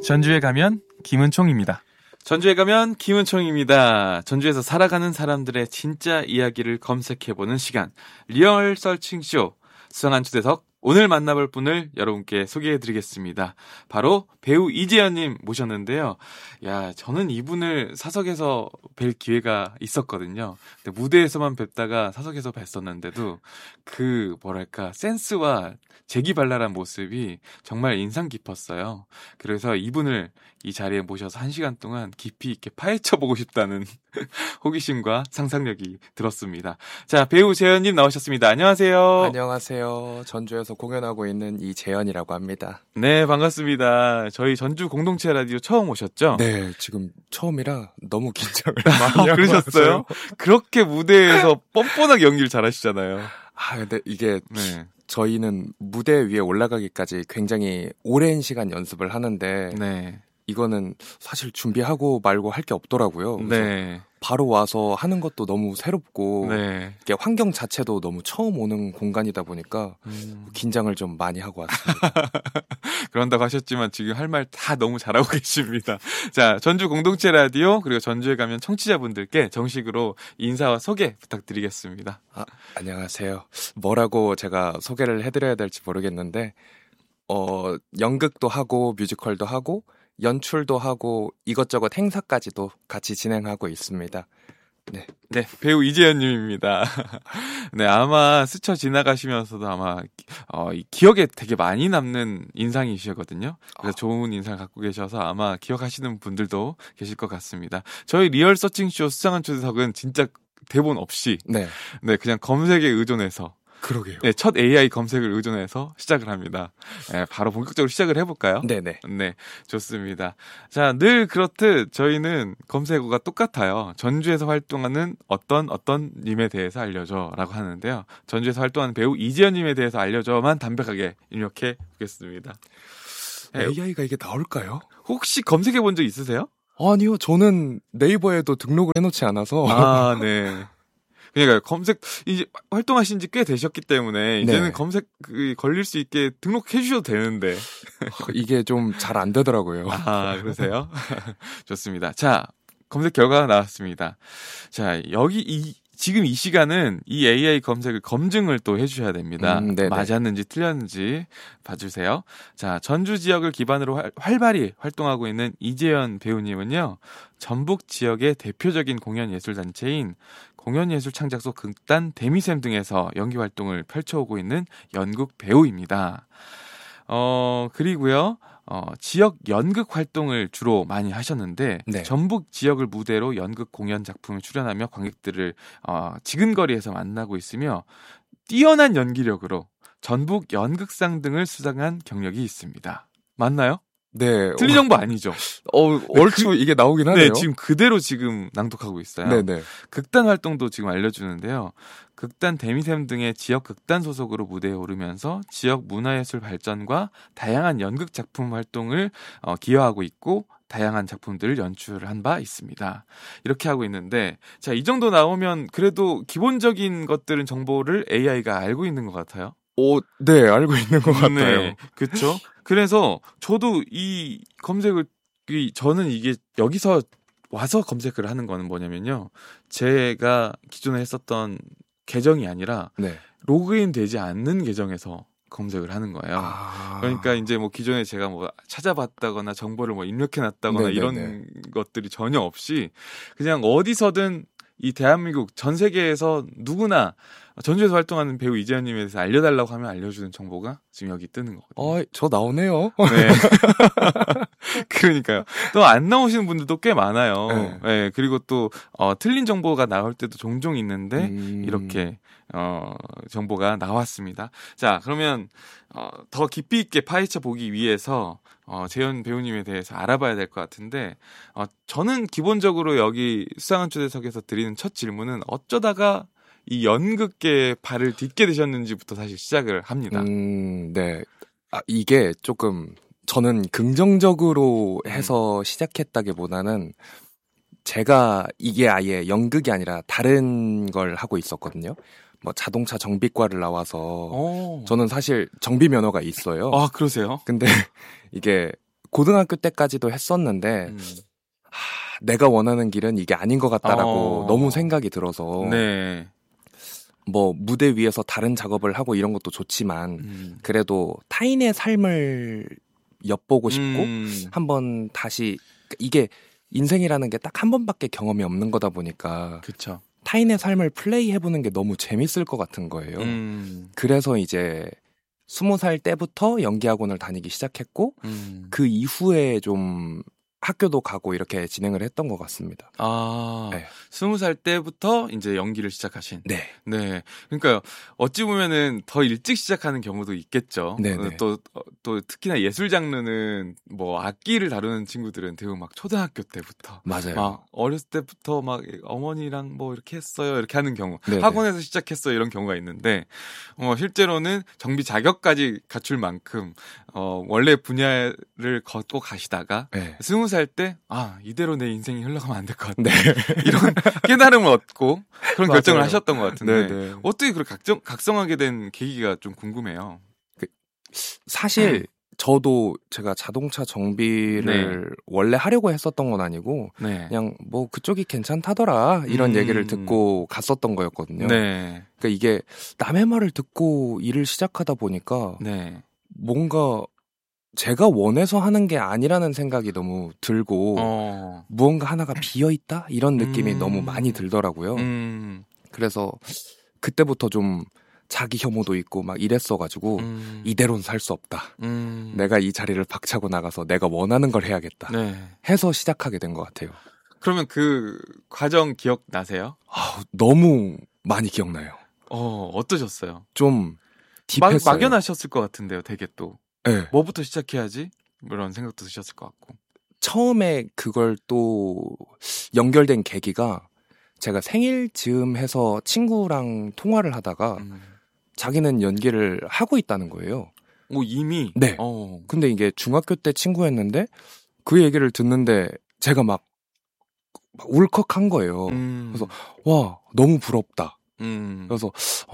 전주에 가면 김은총입니다. 전주에 가면 김은총입니다. 전주에서 살아가는 사람들의 진짜 이야기를 검색해보는 시간, 리얼 서칭쇼. 수상한 초대석, 오늘 만나볼 분을 여러분께 소개해드리겠습니다. 바로 배우 이재현님 모셨는데요. 야, 저는 이분을 사석에서 뵐 기회가 있었거든요. 근데 무대에서만 뵙다가 사석에서 뵀었는데도 그 뭐랄까 센스와 재기발랄한 모습이 정말 인상 깊었어요. 그래서 이분을 이 자리에 모셔서 1시간 동안 깊이 있게 파헤쳐보고 싶다는 호기심과 상상력이 들었습니다. 자, 배우 재현님 나오셨습니다. 안녕하세요. 안녕하세요. 전주에서 공연하고 있는 이재현이라고 합니다. 네, 반갑습니다. 저희 전주 공동체 라디오 처음 오셨죠? 네, 지금 처음이라 너무 긴장을 많이 하고 그러셨어요? 왔어요. 그렇게 무대에서 뻔뻔하게 연기를 잘하시잖아요. 근데 이게 네. 저희는 무대 위에 올라가기까지 굉장히 오랜 시간 연습을 하는데 네. 이거는 사실 준비하고 말고 할 게 없더라고요. 네. 바로 와서 하는 것도 너무 새롭고 네. 이게 환경 자체도 너무 처음 오는 공간이다 보니까 긴장을 좀 많이 하고 왔습니다. 그런다고 하셨지만 지금 할 말 다 너무 잘하고 계십니다. 자, 전주 공동체 라디오 그리고 전주에 가면 청취자분들께 정식으로 인사와 소개 부탁드리겠습니다. 안녕하세요. 뭐라고 제가 소개를 해드려야 될지 모르겠는데 연극도 하고 뮤지컬도 하고 연출도 하고 이것저것 행사까지도 같이 진행하고 있습니다. 네. 네, 배우 이재현님입니다. 네, 아마 스쳐 지나가시면서도 아마 기억에 되게 많이 남는 인상이시거든요. 그래서 좋은 인상을 갖고 계셔서 아마 기억하시는 분들도 계실 것 같습니다. 저희 리얼 서칭쇼 수상한 초대석은 진짜 대본 없이 네, 그냥 검색에 의존해서 그러게요. 네, 첫 AI 검색을 의존해서 시작을 합니다. 네, 바로 본격적으로 시작을 해볼까요? 네네. 네, 좋습니다. 자, 늘 그렇듯 저희는 검색어가 똑같아요. 전주에서 활동하는 어떤 님에 대해서 알려줘라고 하는데요. 전주에서 활동하는 배우 이재현님에 대해서 알려줘만 담백하게 입력해 보겠습니다. AI가 이게 나올까요? 혹시 검색해 본 적 있으세요? 아니요, 저는 네이버에도 등록을 해놓지 않아서. 네. 그러니까 검색 이제 활동하신 지 꽤 되셨기 때문에 이제는 검색 걸릴 수 있게 등록해 주셔도 되는데 이게 좀 잘 안 되더라고요. 그러세요? 좋습니다. 자, 검색 결과가 나왔습니다. 자, 지금 이 시간은 이 AI 검색을 검증을 또 해주셔야 됩니다. 맞았는지 틀렸는지 봐주세요. 자, 전주 지역을 기반으로 활발히 활동하고 있는 이재현 배우님은요, 전북 지역의 대표적인 공연예술단체인 공연예술창작소 극단 데미샘 등에서 연기 활동을 펼쳐오고 있는 연극 배우입니다. 그리고요, 지역 연극 활동을 주로 많이 하셨는데, 전북 지역을 무대로 연극 공연 작품을 출연하며 관객들을, 지근거리에서 만나고 있으며, 뛰어난 연기력으로 전북 연극상 등을 수상한 경력이 있습니다. 맞나요? 네. 틀린 정보 아니죠? 얼추 이게 나오긴 하네요. 네, 지금 그대로 지금 낭독하고 있어요. 네네. 극단 활동도 지금 알려주는데요. 극단 데미샘 등의 지역 극단 소속으로 무대에 오르면서 지역 문화예술 발전과 다양한 연극 작품 활동을 기여하고 있고 다양한 작품들을 연출한 바 있습니다. 이렇게 하고 있는데, 자, 이 정도 나오면 그래도 기본적인 것들은 정보를 AI가 알고 있는 것 같아요. 네, 알고 있는 것 같아요. 네, 그렇죠. 그래서 저도 이 검색을 저는 이게 여기서 와서 검색을 하는 거는 뭐냐면요, 제가 기존에 했었던 계정이 아니라 로그인 되지 않는 계정에서 검색을 하는 거예요. 그러니까 이제 뭐 기존에 제가 뭐 찾아봤다거나 정보를 뭐 입력해놨다거나 이런 것들이 전혀 없이 그냥 어디서든 이 대한민국 전 세계에서 누구나 전주에서 활동하는 배우 이재현님에 대해서 알려달라고 하면 알려주는 정보가 지금 여기 뜨는 거거든요. 저 나오네요. 네. 그러니까요. 또 안 나오시는 분들도 꽤 많아요. 네. 그리고 또 틀린 정보가 나올 때도 종종 있는데 이렇게 정보가 나왔습니다. 자, 그러면 더 깊이 있게 파헤쳐 보기 위해서 재현 배우님에 대해서 알아봐야 될 것 같은데, 저는 기본적으로 여기 수상한 초대석에서 드리는 첫 질문은 어쩌다가 이 연극계에 발을 딛게 되셨는지부터 사실 시작을 합니다. 네. 이게 조금 저는 긍정적으로 해서 시작했다기보다는 제가 이게 아예 연극이 아니라 다른 걸 하고 있었거든요. 뭐 자동차 정비과를 나와서 저는 사실 정비 면허가 있어요. 그러세요? 근데 이게 고등학교 때까지도 했었는데 내가 원하는 길은 이게 아닌 것 같다라고 너무 생각이 들어서 네. 뭐 무대 위에서 다른 작업을 하고 이런 것도 좋지만 그래도 타인의 삶을 엿보고 싶고 한번 다시 이게 인생이라는 게 딱 한 번밖에 경험이 없는 거다 보니까 그쵸. 타인의 삶을 플레이해보는 게 너무 재밌을 것 같은 거예요. 그래서 이제 20살 때부터 연기학원을 다니기 시작했고 그 이후에 좀 학교도 가고 이렇게 진행을 했던 것 같습니다. 아, 네. 20살 때부터 이제 연기를 시작하신. 네. 네. 그러니까요. 어찌 보면은 더 일찍 시작하는 경우도 있겠죠. 네네. 또 특히나 예술 장르는 뭐 악기를 다루는 친구들은 대부분 막 초등학교 때부터. 맞아요. 막 어렸을 때부터 막 어머니랑 뭐 이렇게 했어요. 이렇게 하는 경우. 네네. 학원에서 시작했어요. 이런 경우가 있는데, 실제로는 정비 자격까지 갖출 만큼, 원래 분야를 걷고 가시다가, 네. 20살 때, 이대로 내 인생이 흘러가면 안 될 것 같다. 네. 이런 깨달음을 얻고 그런 결정을 맞아요. 하셨던 것 같은데, 네네. 어떻게 그렇게 각성하게 된 계기가 좀 궁금해요. 사실 저도 제가 자동차 정비를 원래 하려고 했었던 건 아니고 네. 그냥 뭐 그쪽이 괜찮다더라 이런 얘기를 듣고 갔었던 거였거든요. 네. 그러니까 이게 남의 말을 듣고 일을 시작하다 보니까 네. 뭔가 제가 원해서 하는 게 아니라는 생각이 너무 들고 무언가 하나가 비어있다? 이런 느낌이 너무 많이 들더라고요. 그래서 그때부터 좀 자기 혐오도 있고 막 이랬어가지고 이대로는 살 수 없다. 내가 이 자리를 박차고 나가서 내가 원하는 걸 해야겠다. 네. 해서 시작하게 된 것 같아요. 그러면 그 과정 기억나세요? 너무 많이 기억나요. 어떠셨어요? 좀 딥했어요. 막연하셨을 것 같은데요, 되게 또. 네. 뭐부터 시작해야지? 이런 생각도 드셨을 것 같고. 처음에 그걸 또 연결된 계기가 제가 생일 즈음 해서 친구랑 통화를 하다가 자기는 연기를 하고 있다는 거예요. 이미? 네. 근데 이게 중학교 때 친구였는데 그 얘기를 듣는데 제가 막 울컥한 거예요. 그래서 와 너무 부럽다. 그래서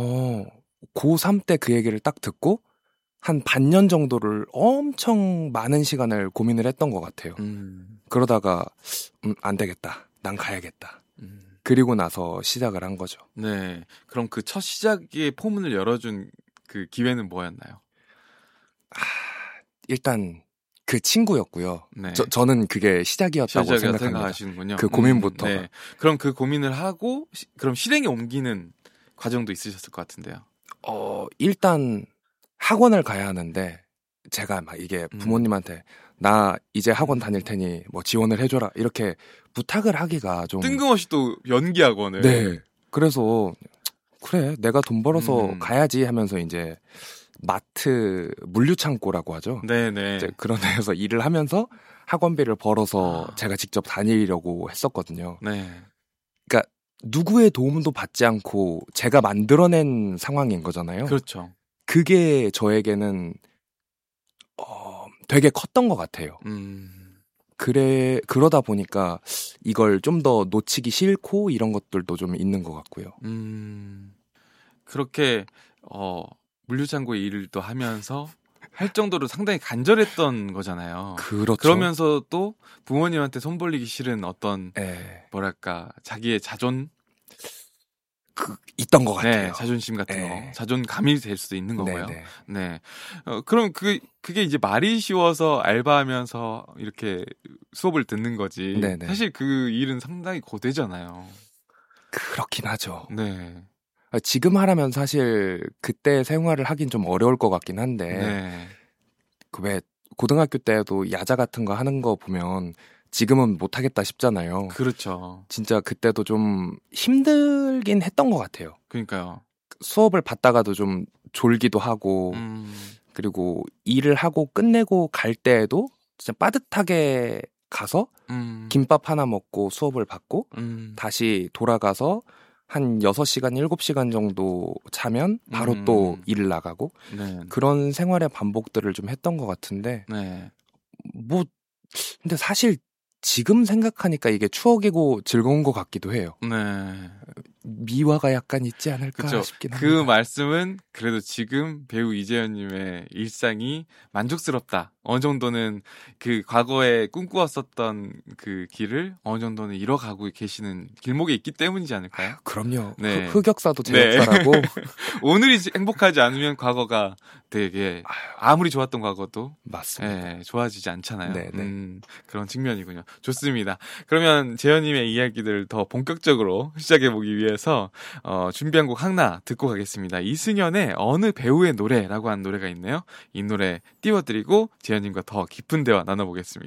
고3 때 그 얘기를 딱 듣고 한 반년 정도를 엄청 많은 시간을 고민을 했던 것 같아요. 그러다가 안 되겠다. 난 가야겠다. 그리고 나서 시작을 한 거죠. 네. 그럼 그 첫 시작의 포문을 열어준 그 기회는 뭐였나요? 일단 그 친구였고요. 네. 저는 그게 시작이었다고 생각합니다. 생각하시는군요. 그 고민부터. 네. 그럼 그 고민을 하고 그럼 실행에 옮기는 과정도 있으셨을 것 같은데요. 일단 학원을 가야 하는데 제가 막 이게 부모님한테 나 이제 학원 다닐 테니 뭐 지원을 해줘라 이렇게 부탁을 하기가 좀 뜬금없이 또 연기 학원을. 네. 그래서 그래 내가 돈 벌어서 가야지 하면서 이제 마트 물류창고라고 하죠. 네네. 이제 그런 데서 일을 하면서 학원비를 벌어서 제가 직접 다니려고 했었거든요. 네. 그러니까 누구의 도움도 받지 않고 제가 만들어낸 상황인 거잖아요. 그렇죠. 그게 저에게는 되게 컸던 것 같아요. 그러다 보니까 이걸 좀 더 놓치기 싫고 이런 것들도 좀 있는 것 같고요. 그렇게 물류창고의 일도 하면서 할 정도로 상당히 간절했던 거잖아요. 그렇죠. 그러면서 또 부모님한테 손 벌리기 싫은 어떤 뭐랄까 자기의 있던 것 같아요. 네, 자존심 같은 거, 자존감이 될 수도 있는 거고요. 네네. 네. 그럼 그게 이제 말이 쉬워서 알바하면서 이렇게 수업을 듣는 거지. 네네. 사실 그 일은 상당히 고되잖아요. 그렇긴 하죠. 네. 지금 하라면 사실 그때 생활을 하긴 좀 어려울 것 같긴 한데 네. 왜 고등학교 때도 야자 같은 거 하는 거 보면 지금은 못하겠다 싶잖아요. 그렇죠. 진짜 그때도 좀 힘들긴 했던 것 같아요. 그러니까요. 수업을 받다가도 좀 졸기도 하고 그리고 일을 하고 끝내고 갈 때에도 진짜 빠듯하게 가서 김밥 하나 먹고 수업을 받고 다시 돌아가서 한 6시간, 7시간 정도 자면 바로 또 일을 나가고 네. 그런 생활의 반복들을 좀 했던 것 같은데 네. 근데 사실 지금 생각하니까 이게 추억이고 즐거운 것 같기도 해요. 네. 미화가 약간 있지 않을까 그쵸? 싶긴 합니다. 그 말씀은 그래도 지금 배우 이재현님의 일상이 만족스럽다. 어느 정도는 그 과거에 꿈꾸었었던 그 길을 어느 정도는 이뤄가고 계시는 길목에 있기 때문이지 않을까요? 그럼요. 네. 흑역사도 제 역사라고. 오늘이 행복하지 않으면 과거가 되게 아무리 좋았던 과거도 맞습니다. 네, 좋아지지 않잖아요. 네네. 그런 측면이군요. 좋습니다. 그러면 재현님의 이야기들 더 본격적으로 시작해보기 위해서 준비한 곡 하나 듣고 가겠습니다. 이승연의 어느 배우의 노래라고 하는 노래가 있네요. 이 노래 띄워드리고 재현님과 더 깊은 대화 나눠보겠습니다.